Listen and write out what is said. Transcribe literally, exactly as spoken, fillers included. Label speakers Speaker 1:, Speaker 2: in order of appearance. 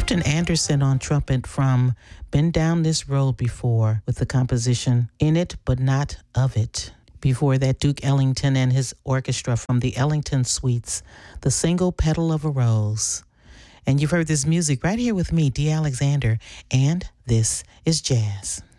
Speaker 1: Clifton Anderson on trumpet from Been Down This Road Before with the composition In It But Not Of It. Before that, Duke Ellington and his orchestra from the Ellington Suites, The Single Petal of a Rose. And you've heard this music right here with me, Dee Alexander, and this is Jazz.